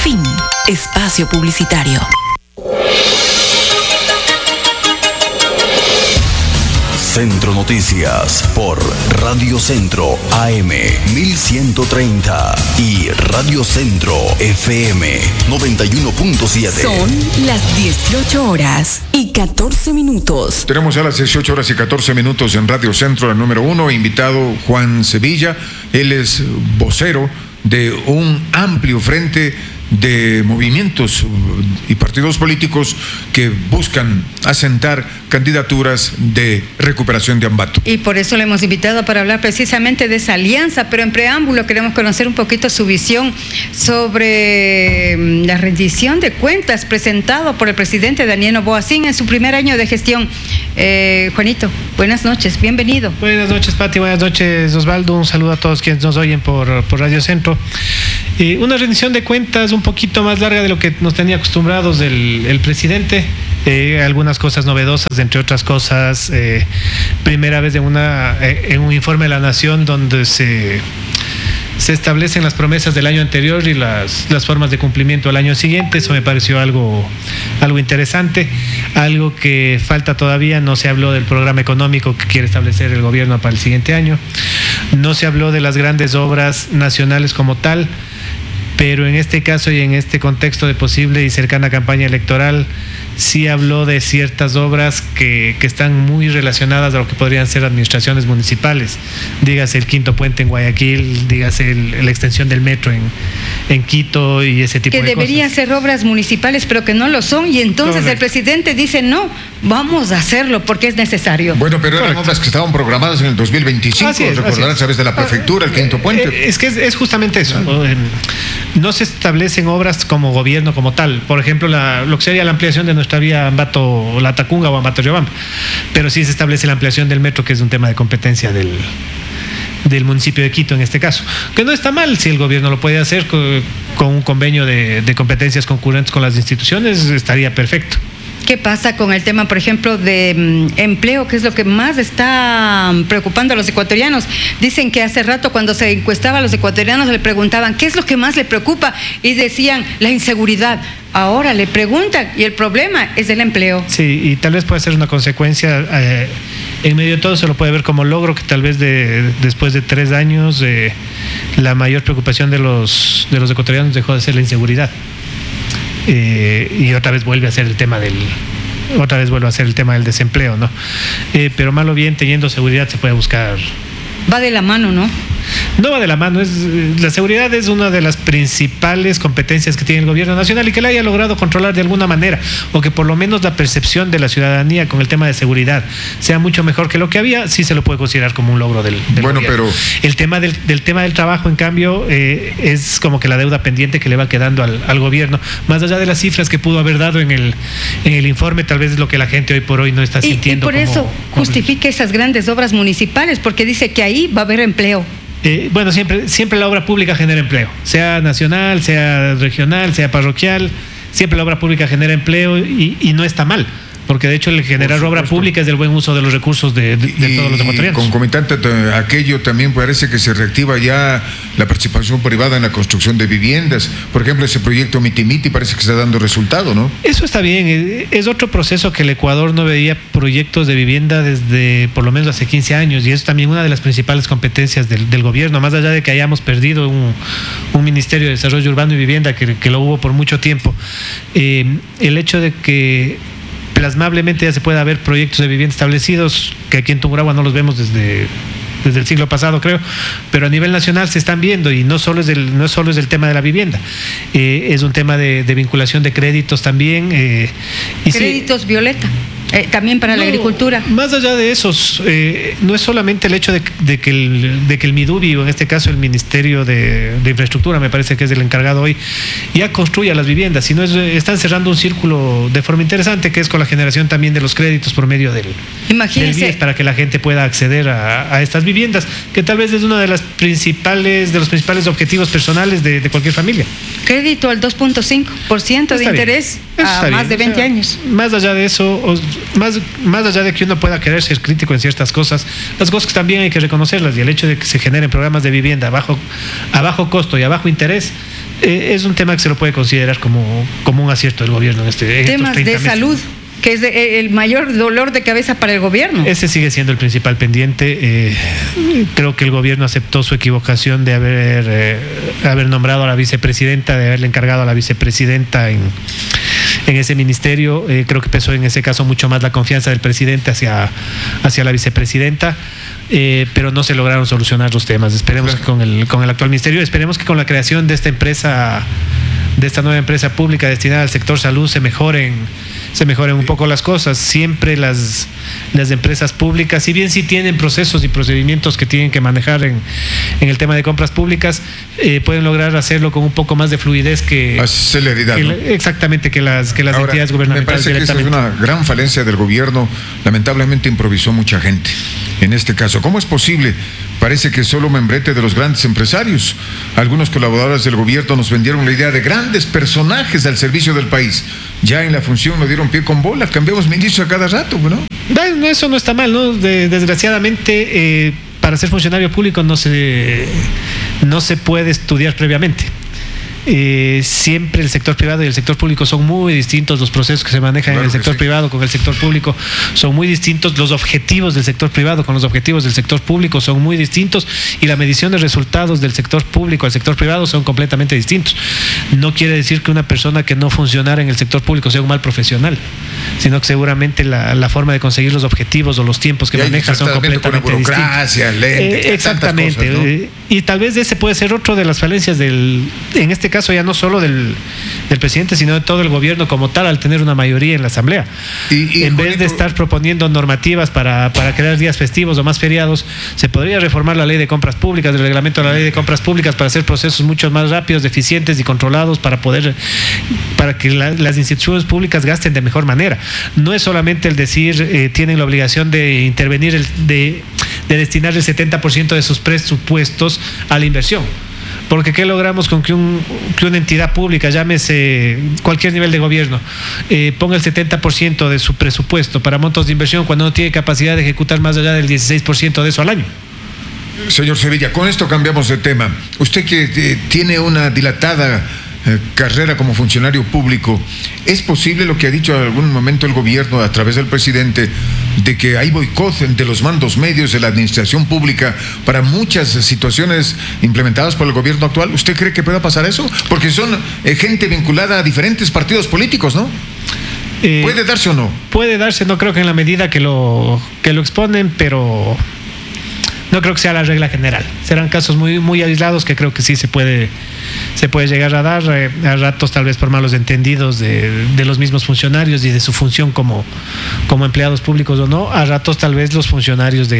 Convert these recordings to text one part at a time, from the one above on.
Fin. Espacio publicitario. Centro Noticias por Radio Centro AM 1130 y Radio Centro FM 91.7. Son las 18 horas y 14 minutos. Tenemos ya las 18 horas y 14 minutos en Radio Centro, la número 1, invitado Juan Sevilla. Él es vocero de un amplio frente de movimientos y partidos políticos que buscan asentar candidaturas de recuperación de Ambato. Y por eso le hemos invitado para hablar precisamente de esa alianza, pero en preámbulo queremos conocer un poquito su visión sobre la rendición de cuentas presentado por el presidente Daniel Noboa Sin en su primer año de gestión. Juanito, buenas noches, bienvenido. Buenas noches, Pati, buenas noches, Osvaldo, un saludo a todos quienes nos oyen por Radio Centro. Una rendición de cuentas un poquito más larga de lo que nos tenía acostumbrados el presidente. Algunas cosas novedosas, entre otras cosas, primera vez en un informe de la Nación donde se establecen las promesas del año anterior y las formas de cumplimiento al año siguiente. Eso me pareció algo interesante. Algo que falta todavía: no se habló del programa económico que quiere establecer el gobierno para el siguiente año. No se habló de las grandes obras nacionales como tal, pero en este caso y en este contexto de posible y cercana campaña electoral, sí habló de ciertas obras que están muy relacionadas a lo que podrían ser administraciones municipales. Dígase el quinto puente en Guayaquil, dígase la extensión del metro en Quito y ese tipo de cosas. Que deberían ser obras municipales, pero que no lo son, y entonces correcto, el presidente dice no, vamos a hacerlo porque es necesario. Bueno, pero eran obras que estaban programadas en el 2025, recordarán a través de la prefectura, el quinto puente. Es que es justamente eso. No se establecen obras como gobierno como tal. Por ejemplo, lo que sería la ampliación de nuestra vía Ambato La Tacunga o Ambato Riobamba, pero sí se establece la ampliación del metro, que es un tema de competencia del municipio de Quito en este caso, que no está mal si el gobierno lo puede hacer con un convenio de competencias concurrentes con las instituciones, estaría perfecto. ¿Qué pasa con el tema, por ejemplo, de empleo, que es lo que más está preocupando a los ecuatorianos? Dicen que hace rato, cuando se encuestaba a los ecuatorianos, le preguntaban ¿qué es lo que más le preocupa? Y decían la inseguridad. Ahora le preguntan y el problema es el empleo. Sí, y tal vez puede ser una consecuencia, en medio de todo se lo puede ver como logro, que tal vez después de 3 años la mayor preocupación de los ecuatorianos dejó de ser la inseguridad. Y otra vez vuelve a ser el tema del desempleo, ¿no? Pero mal o bien, teniendo seguridad se puede buscar. Va de la mano, ¿no? No va de la mano. La seguridad es una de las principales competencias que tiene el gobierno nacional, y que la haya logrado controlar de alguna manera, o que por lo menos la percepción de la ciudadanía con el tema de seguridad sea mucho mejor que lo que había, sí se lo puede considerar como un logro del bueno, gobierno. Pero el tema del trabajo, en cambio, es como que la deuda pendiente que le va quedando al gobierno, más allá de las cifras que pudo haber dado en el informe. Tal vez es lo que la gente hoy por hoy no está sintiendo. Y por eso justifica esas grandes obras municipales, porque dice que ahí va a haber empleo. Bueno, siempre la obra pública genera empleo, sea nacional, sea regional, sea parroquial. Siempre la obra pública genera empleo y no está mal, porque de hecho el generar obra pública es del buen uso de los recursos de todos los ecuatorianos. Concomitante a aquello, también parece que se reactiva ya la participación privada en la construcción de viviendas. Por ejemplo, ese proyecto Miti Miti parece que está dando resultado, ¿no? Eso está bien. Es otro proceso que el Ecuador no veía proyectos de vivienda desde por lo menos hace 15 años, y es también una de las principales competencias del gobierno, más allá de que hayamos perdido un Ministerio de Desarrollo Urbano y Vivienda que lo hubo por mucho tiempo. El hecho de que plasmablemente ya se pueda ver proyectos de vivienda establecidos, que aquí en Tungurahua no los vemos desde el siglo pasado, creo, pero a nivel nacional se están viendo, y no solo es el tema de la vivienda, es un tema de vinculación de créditos también. Créditos, Violeta. También para la agricultura. Más allá de esos, no es solamente el hecho de que el MIDUBI, o en este caso el Ministerio de Infraestructura, me parece que es el encargado hoy, ya construya las viviendas, sino están cerrando un círculo de forma interesante, que es con la generación también de los créditos por medio del BIES, para que la gente pueda acceder a estas viviendas, que tal vez es uno de los principales objetivos personales de cualquier familia. Crédito al 2.5% de interés a más de 20 años. Más allá de eso, más allá de que uno pueda querer ser crítico en ciertas cosas, las cosas también hay que reconocerlas, y el hecho de que se generen programas de vivienda a bajo costo y a bajo interés es un tema que se lo puede considerar como un acierto del gobierno en temas de meses. Salud, que es el mayor dolor de cabeza para el gobierno. Ese sigue siendo el principal pendiente. Creo que el gobierno aceptó su equivocación de haber nombrado a la vicepresidenta, de haberle encargado a la vicepresidenta en ese ministerio. Creo que pesó en ese caso mucho más la confianza del presidente hacia la vicepresidenta. Pero no se lograron solucionar los temas. Esperemos que con el actual ministerio, esperemos que con la creación de esta empresa, de esta nueva empresa pública destinada al sector salud, se mejoren un poco las cosas. Siempre las empresas públicas, si bien sí tienen procesos y procedimientos que tienen que manejar en el tema de compras públicas, pueden lograr hacerlo con un poco más de fluidez que celeridad, ¿no? Exactamente, que las Ahora, entidades gubernamentales. Me parece que esa es una gran falencia del gobierno. Lamentablemente improvisó mucha gente en este caso. ¿Cómo es posible? Parece que solo membrete de los grandes empresarios. Algunos colaboradores del gobierno nos vendieron la idea de grandes personajes al servicio del país. Ya en la función nos dieron pie con bola. Cambiamos ministros a cada rato, ¿no? Bueno, eso no está mal, ¿no? Desgraciadamente, para ser funcionario público no se puede estudiar previamente. Siempre el sector privado y el sector público son muy distintos. Los procesos que se manejan en el sector privado con el sector público son muy distintos. Los objetivos del sector privado con los objetivos del sector público son muy distintos, y la medición de resultados del sector público al sector privado son completamente distintos. No quiere decir que una persona que no funcionara en el sector público sea un mal profesional, sino que seguramente la forma de conseguir los objetivos o los tiempos que maneja son completamente distintos. Exactamente, cosas, ¿no? Y tal vez ese puede ser otro de las falencias en este caso ya no solo del presidente, sino de todo el gobierno como tal, al tener una mayoría en la asamblea. Y en vez de estar proponiendo normativas para crear días festivos o más feriados, se podría reformar la ley de compras públicas, el reglamento de la ley de compras públicas, para hacer procesos mucho más rápidos, eficientes y controlados, para que las instituciones públicas gasten de mejor manera. No es solamente el decir tienen la obligación de intervenir, de destinar el 70% de sus presupuestos a la inversión. Porque ¿qué logramos con que una entidad pública, llámese cualquier nivel de gobierno, ponga el 70% de su presupuesto para montos de inversión cuando no tiene capacidad de ejecutar más allá del 16% de eso al año? Señor Sevilla, con esto cambiamos de tema. Usted que tiene una dilatada carrera como funcionario público, ¿es posible lo que ha dicho en algún momento el gobierno a través del presidente, de que hay boicot de los mandos medios de la administración pública para muchas situaciones implementadas por el gobierno actual? ¿Usted cree que pueda pasar eso? Porque son gente vinculada a diferentes partidos políticos, ¿no? ¿Puede darse o no? Puede darse, no creo que en la medida que lo exponen, pero no creo que sea la regla general. Serán casos muy, muy aislados que creo que sí se puede llegar a dar, a ratos tal vez por malos entendidos de los mismos funcionarios y de su función como empleados públicos o no, a ratos tal vez los funcionarios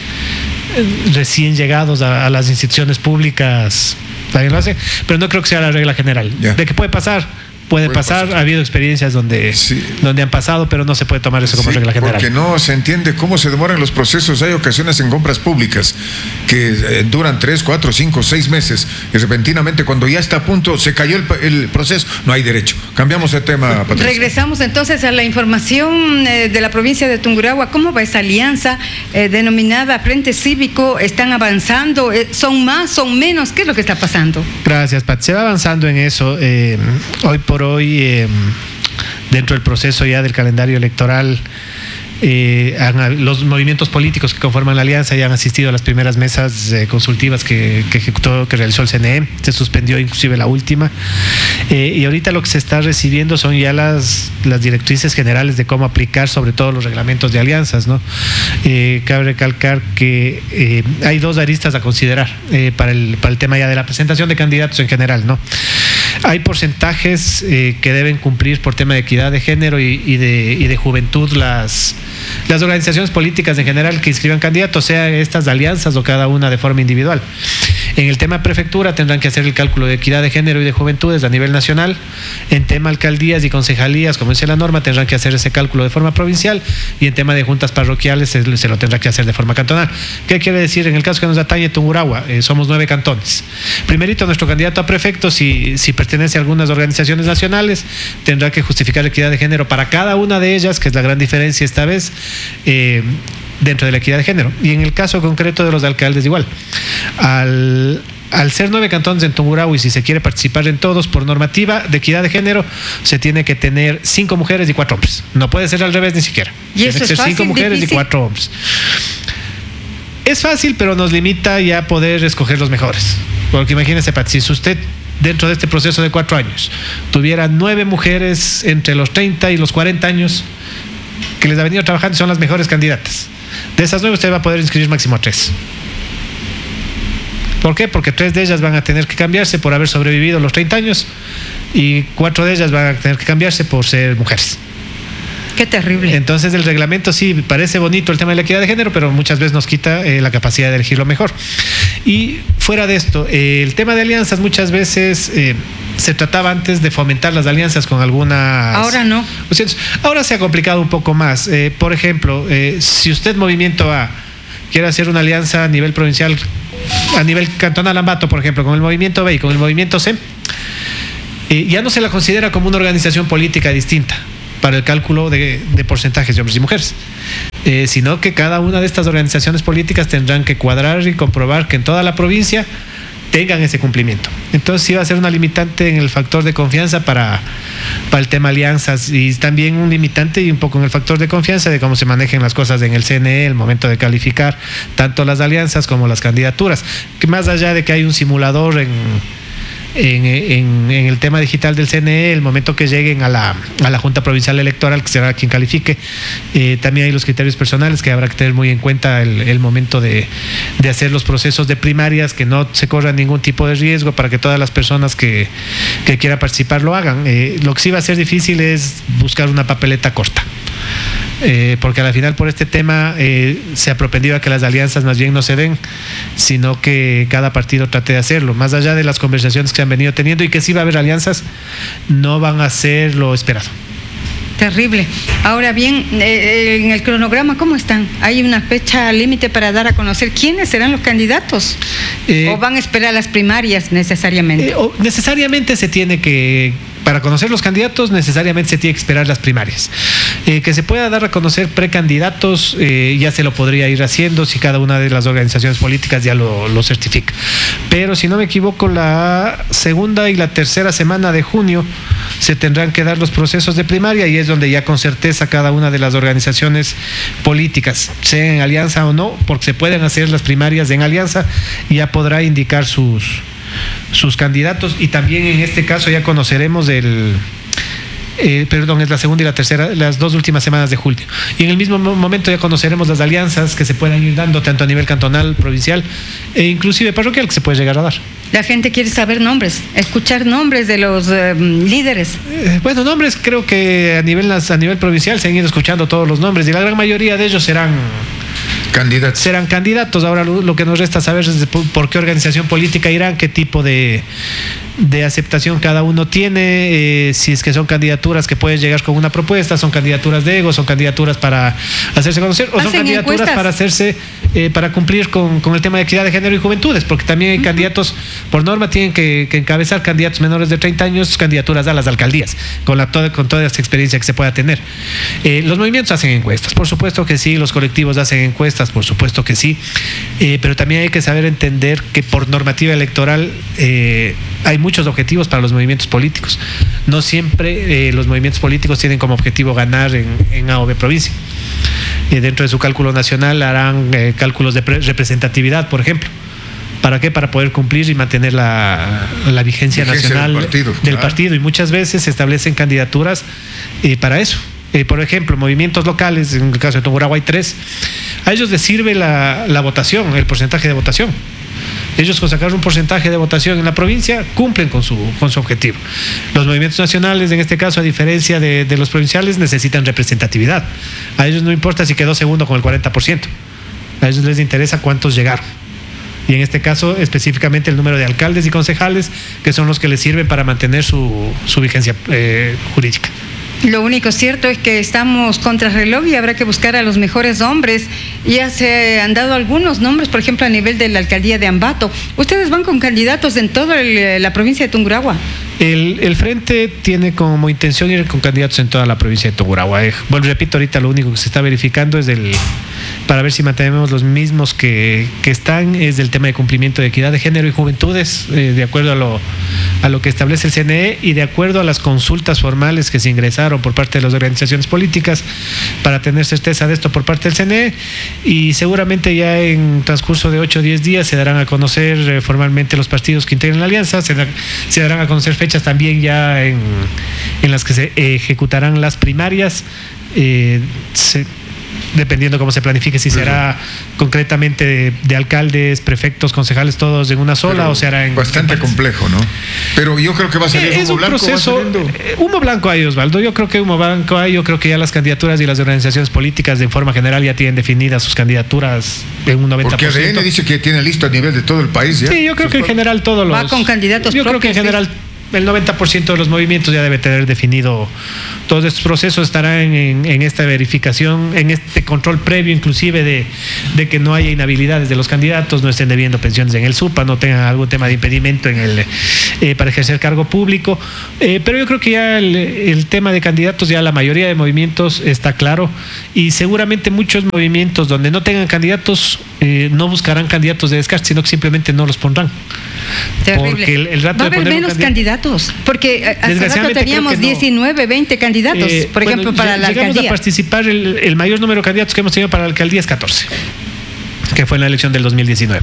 recién llegados a las instituciones públicas también lo hacen, pero no creo que sea la regla general. De que puede pasar. Puede pasar, ha habido experiencias donde han pasado, pero no se puede tomar eso como regla general. Porque no se entiende cómo se demoran los procesos. Hay ocasiones en compras públicas que duran 3, 4, 5, 6 meses y repentinamente cuando ya está a punto, se cayó el proceso, no hay derecho. Cambiamos de tema, Patricia. Regresamos entonces a la información de la provincia de Tungurahua. ¿Cómo va esa alianza denominada Frente Cívico? ¿Están avanzando? ¿Son más, son menos? ¿Qué es lo que está pasando? Gracias, Pat. Se va avanzando en eso. Hoy por hoy, dentro del proceso ya del calendario electoral, los movimientos políticos que conforman la alianza ya han asistido a las primeras mesas consultivas que realizó el CNE. Se suspendió inclusive la última, y ahorita lo que se está recibiendo son ya las directrices generales de cómo aplicar sobre todo los reglamentos de alianzas, ¿no? Cabe recalcar que hay dos aristas a considerar para el tema ya de la presentación de candidatos en general, ¿no? Hay porcentajes que deben cumplir por tema de equidad de género y de juventud las organizaciones políticas en general que inscriban candidatos, sea estas alianzas o cada una de forma individual. En el tema prefectura tendrán que hacer el cálculo de equidad de género y de juventudes a nivel nacional. En tema alcaldías y concejalías, como dice la norma, tendrán que hacer ese cálculo de forma provincial, y en tema de juntas parroquiales se lo tendrá que hacer de forma cantonal. ¿Qué quiere decir? En el caso que nos atañe Tungurahua, somos 9 cantones. Primerito, nuestro candidato a prefecto, si pertenece a algunas organizaciones nacionales, tendrá que justificar equidad de género para cada una de ellas, que es la gran diferencia esta vez, dentro de la equidad de género. Y en el caso concreto de los alcaldes igual, al ser 9 cantones en Tungurahua y si se quiere participar en todos, por normativa de equidad de género, se tiene que tener 5 mujeres y 4 hombres. No puede ser al revés ni siquiera. ¿Y eso tiene que ser 5 mujeres difícil? Y 4 hombres. Es fácil, pero nos limita ya a poder escoger los mejores. Porque imagínese, Pat, si usted dentro de este proceso de 4 años tuviera 9 mujeres entre los 30 y los 40 años que les ha venido trabajando y son las mejores candidatas. De esas 9 usted va a poder inscribir máximo a 3. ¿Por qué? Porque 3 de ellas van a tener que cambiarse por haber sobrevivido los 30 años y 4 de ellas van a tener que cambiarse por ser mujeres. Qué terrible. Entonces el reglamento sí parece bonito el tema de la equidad de género, pero muchas veces nos quita la capacidad de elegir lo mejor. Y fuera de esto, el tema de alianzas muchas veces se trataba antes de fomentar las alianzas con algunas... Ahora no. Ahora se ha complicado un poco más. Por ejemplo, si usted Movimiento A quiere hacer una alianza a nivel provincial, a nivel cantonal Ambato, por ejemplo, con el Movimiento B y con el Movimiento C, ya no se la considera como una organización política distinta para el cálculo de porcentajes de hombres y mujeres, sino que cada una de estas organizaciones políticas tendrán que cuadrar y comprobar que en toda la provincia tengan ese cumplimiento. Entonces sí va a ser una limitante en el factor de confianza para el tema alianzas, y también un limitante y un poco en el factor de confianza de cómo se manejen las cosas en el CNE, el momento de calificar tanto las alianzas como las candidaturas, que más allá de que hay un simulador en el tema digital del CNE, el momento que lleguen a la Junta Provincial Electoral, que será quien califique, también hay los criterios personales que habrá que tener muy en cuenta el momento de hacer los procesos de primarias, que no se corra ningún tipo de riesgo para que todas las personas que quieran participar lo hagan. Lo que sí va a ser difícil es buscar una papeleta corta. Porque al final por este tema se ha propendido a que las alianzas más bien no se den, sino que cada partido trate de hacerlo. Más allá de las conversaciones que se han venido teniendo y que sí va a haber alianzas, no van a ser lo esperado. Terrible. Ahora bien, en el cronograma, ¿cómo están? ¿Hay una fecha límite para dar a conocer quiénes serán los candidatos? ¿O van a esperar las primarias necesariamente? Necesariamente se tiene que... Para conocer los candidatos necesariamente se tiene que esperar las primarias. Que se pueda dar a conocer precandidatos, ya se lo podría ir haciendo si cada una de las organizaciones políticas ya lo certifica. Pero si no me equivoco, la segunda y la tercera semana de junio se tendrán que dar los procesos de primaria, y es donde ya con certeza cada una de las organizaciones políticas, sea en alianza o no, porque se pueden hacer las primarias en alianza, ya podrá indicar sus candidatos. Y también en este caso ya conoceremos es la segunda y la tercera, las 2 últimas semanas de julio. Y en el mismo momento ya conoceremos las alianzas que se puedan ir dando tanto a nivel cantonal, provincial e inclusive parroquial, que se puede llegar a dar. La gente quiere saber nombres, escuchar nombres de los líderes. Bueno, nombres creo que a nivel provincial se han ido escuchando todos los nombres, y la gran mayoría de ellos serán candidatos. Ahora lo que nos resta saber es por qué organización política irán, qué tipo de aceptación cada uno tiene, si es que son candidaturas que pueden llegar con una propuesta, son candidaturas de ego, son candidaturas para hacerse conocer, o son candidaturas encuestas para hacerse para cumplir con el tema de equidad de género y juventudes, porque también hay candidatos, por norma tienen que encabezar candidatos menores de 30 años, candidaturas a las alcaldías, con toda esta experiencia que se pueda tener. Los movimientos hacen encuestas, por supuesto que sí, los colectivos hacen encuestas, por supuesto que sí, pero también hay que saber entender que por normativa electoral hay muchos objetivos para los movimientos políticos. No siempre los movimientos políticos tienen como objetivo ganar en A o B provincia. Dentro de su cálculo nacional harán cálculos de representatividad, por ejemplo. ¿Para qué? Para poder cumplir y mantener la vigencia nacional del partido. Y muchas veces se establecen candidaturas para eso. Por ejemplo, movimientos locales, en el caso de Tungurahua hay 3, a ellos les sirve la votación, el porcentaje de votación. Ellos, con sacar un porcentaje de votación en la provincia, cumplen con su objetivo. Los movimientos nacionales, en este caso, a diferencia de los provinciales, necesitan representatividad. A ellos no importa si quedó segundo con el 40%. A ellos les interesa cuántos llegaron. Y en este caso, específicamente el número de alcaldes y concejales, que son los que les sirven para mantener su vigencia jurídica. Lo único cierto es que estamos contra reloj y habrá que buscar a los mejores hombres. Ya se han dado algunos nombres, por ejemplo, a nivel de la alcaldía de Ambato. ¿Ustedes van con candidatos en toda la provincia de Tungurahua? El Frente tiene como intención ir con candidatos en toda la provincia de Tungurahua. Bueno, repito, ahorita lo único que se está verificando es para ver si mantenemos los mismos que están, es del tema de cumplimiento de equidad de género y juventudes, de acuerdo a lo que establece el CNE y de acuerdo a las consultas formales que se ingresaron por parte de las organizaciones políticas, para tener certeza de esto por parte del CNE, y seguramente ya en transcurso de 8 o 10 días se darán a conocer formalmente los partidos que integran la alianza, se darán a conocer fechas también ya en las que se ejecutarán las primarias, dependiendo cómo se planifique, si será concretamente de alcaldes, prefectos, concejales, todos en una sola, pero o se hará en... Bastante complejo, ¿no? Pero yo creo que va a salir humo blanco. Es un proceso, humo blanco hay, Osvaldo. Yo creo que humo blanco hay. Yo creo que ya las candidaturas y las organizaciones políticas de forma general ya tienen definidas sus candidaturas en un 90%. Porque ADN dice que tiene listo a nivel de todo el país, ¿ya? Sí, yo creo que en general todos los... Va con candidatos yo propios, creo que en general... El 90% de los movimientos ya debe tener definido. Todos estos procesos estarán en esta verificación, en este control previo inclusive de que no haya inhabilidades de los candidatos, no estén debiendo pensiones en el SUPA, no tengan algún tema de impedimento para ejercer cargo público. Pero yo creo que ya el tema de candidatos, ya la mayoría de movimientos está claro, y seguramente muchos movimientos donde no tengan candidatos no buscarán candidatos de descarte, sino que simplemente no los pondrán. Terrible. Porque el rato va a haber menos candidatos, porque hace rato teníamos 19, 20 candidatos, por ejemplo, para la alcaldía. Llegamos a participar, el mayor número de candidatos que hemos tenido para la alcaldía es 14, que fue en la elección del 2019.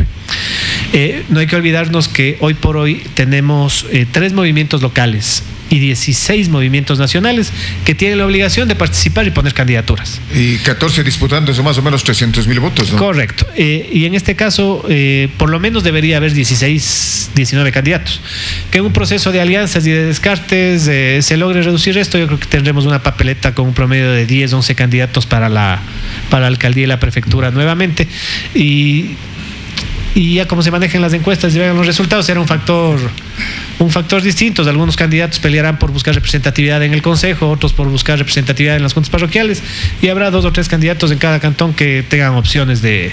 No hay que olvidarnos que hoy por hoy tenemos 3 movimientos locales y 16 movimientos nacionales que tienen la obligación de participar y poner candidaturas. Y 14 disputándose más o menos 300,000 votos, ¿no? Correcto. Y en este caso, por lo menos debería haber 16, 19 candidatos. Que en un proceso de alianzas y de descartes se logre reducir esto, yo creo que tendremos una papeleta con un promedio de 10, 11 candidatos para la alcaldía y la prefectura nuevamente. Y ya como se manejen las encuestas y vean los resultados, será un factor distinto. Algunos candidatos pelearán por buscar representatividad en el consejo, otros por buscar representatividad en las juntas parroquiales, y habrá 2 o 3 candidatos en cada cantón que tengan opciones de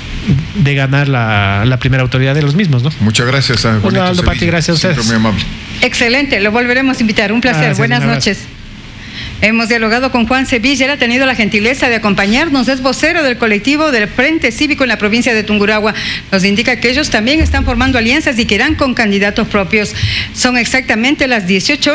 ganar la primera autoridad de los mismos, ¿no? Muchas gracias a Juanito Pati, gracias a ustedes. Siempre muy amable. Excelente, lo volveremos a invitar. Un placer. Gracias, buenas noches. Hemos dialogado con Juan Sevilla, él ha tenido la gentileza de acompañarnos, es vocero del colectivo del Frente Cívico en la provincia de Tungurahua. Nos indica que ellos también están formando alianzas y que irán con candidatos propios. Son exactamente las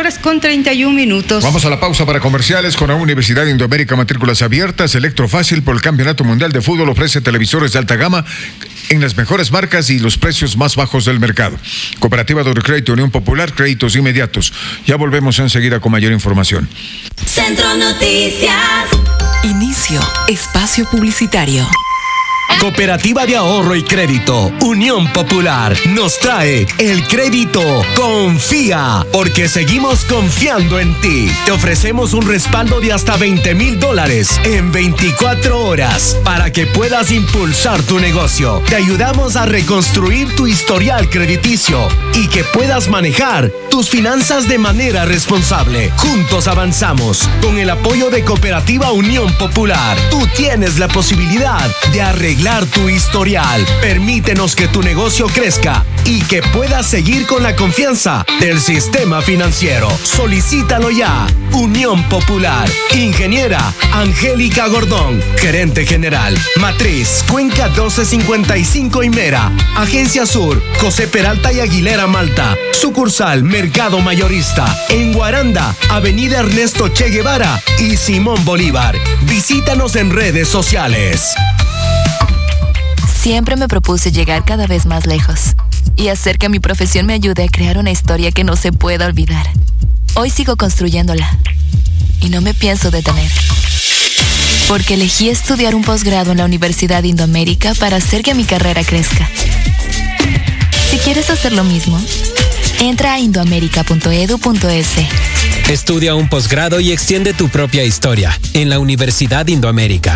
18:31. Vamos a la pausa para comerciales con la Universidad Indoamérica, matrículas abiertas. Electrofácil por el Campeonato Mundial de Fútbol ofrece televisores de alta gama en las mejores marcas y los precios más bajos del mercado. Cooperativa de Crédito Unión Popular, créditos inmediatos. Ya volvemos enseguida con mayor información. Centro Noticias. Inicio espacio publicitario. Cooperativa de Ahorro y Crédito Unión Popular nos trae el crédito Confía, porque seguimos confiando en ti. Te ofrecemos un respaldo de hasta $20,000 en 24 horas para que puedas impulsar tu negocio. Te ayudamos a reconstruir tu historial crediticio y que puedas manejar tus finanzas de manera responsable. Juntos avanzamos. Con el apoyo de Cooperativa Unión Popular, tú tienes la posibilidad de arreglar tu historial. Permítenos que tu negocio crezca y que puedas seguir con la confianza del sistema financiero. Solicítalo ya. Unión Popular. Ingeniera Angélica Gordón, gerente general. Matriz Cuenca 1255 y Mera. Agencia Sur José Peralta y Aguilera Malta. Sucursal Mercado Mayorista en Guaranda, Avenida Ernesto Che Guevara y Simón Bolívar. Visítanos en redes sociales. Siempre me propuse llegar cada vez más lejos y hacer que mi profesión me ayude a crear una historia que no se pueda olvidar. Hoy sigo construyéndola y no me pienso detener, porque elegí estudiar un posgrado en la Universidad Indoamérica para hacer que mi carrera crezca. Si quieres hacer lo mismo, entra a indoamerica.edu.es. Estudia un posgrado y extiende tu propia historia en la Universidad Indoamérica.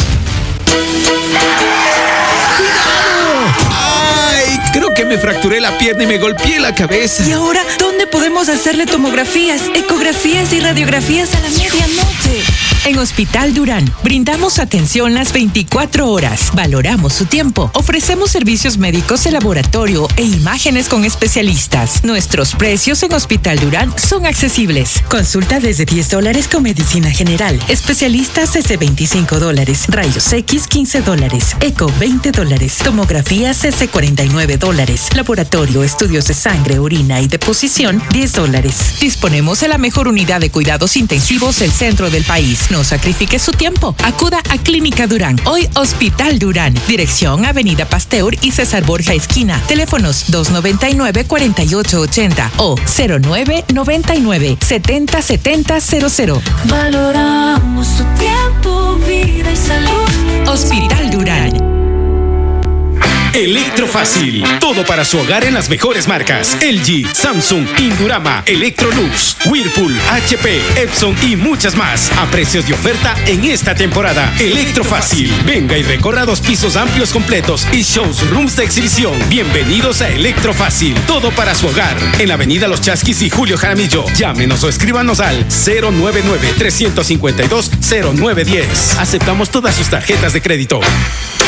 Creo que me fracturé la pierna y me golpeé la cabeza. ¿Y ahora dónde podemos hacerle tomografías, ecografías y radiografías a la medianoche? En Hospital Durán, brindamos atención las 24 horas. Valoramos su tiempo. Ofrecemos servicios médicos de laboratorio e imágenes con especialistas. Nuestros precios en Hospital Durán son accesibles. Consulta desde $10 con medicina general. Especialistas desde $25. Rayos X $15. Eco $20. Tomografías desde $49. Laboratorio, estudios de sangre, orina y deposición $10. Disponemos de la mejor unidad de cuidados intensivos del centro del país. No sacrifique su tiempo. Acuda a Clínica Durán. Hoy Hospital Durán. Dirección Avenida Pasteur y César Borja esquina. Teléfonos 299-4880 o 0999-707000. Valoramos su tiempo, vida y salud. Hospital Durán. Electrofácil, todo para su hogar en las mejores marcas: LG, Samsung, Indurama, Electrolux, Whirlpool, HP, Epson y muchas más, a precios de oferta en esta temporada. Electrofácil, venga y recorra 2 pisos amplios completos y showrooms de exhibición. Bienvenidos a Electrofácil, todo para su hogar, en la avenida Los Chasquis y Julio Jaramillo. Llámenos o escríbanos al 099-352-0910. Aceptamos todas sus tarjetas de crédito.